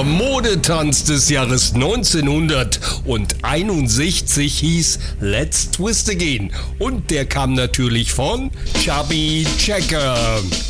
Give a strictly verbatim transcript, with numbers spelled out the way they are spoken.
Der Modetanz des Jahres neunzehnhunderteinundsechzig hieß Let's Twist Again und der kam natürlich von Chubby Checker.